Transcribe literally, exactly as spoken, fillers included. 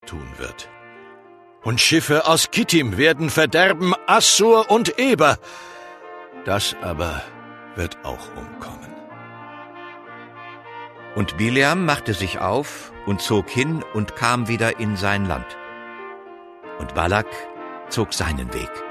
tun wird. Und Schiffe aus Kittim werden verderben Assur und Eber. Das aber wird auch umkommen. Und Bileam machte sich auf und zog hin und kam wieder in sein Land. Und Balak zog seinen Weg.